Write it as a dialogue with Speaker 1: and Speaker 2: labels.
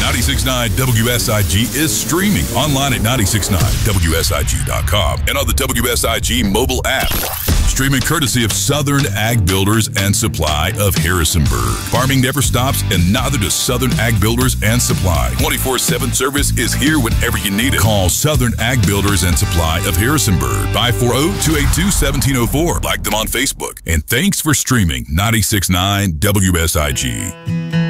Speaker 1: 96.9 WSIG is streaming online at 96.9WSIG.com and on the WSIG mobile app. Streaming courtesy of Southern Ag Builders and Supply of Harrisonburg. Farming never stops, and neither does Southern Ag Builders and Supply. 24/7 service is here whenever you need it. Call Southern Ag Builders and Supply of Harrisonburg, 540-282-1704. Like them on Facebook. And thanks for streaming 96.9 WSIG.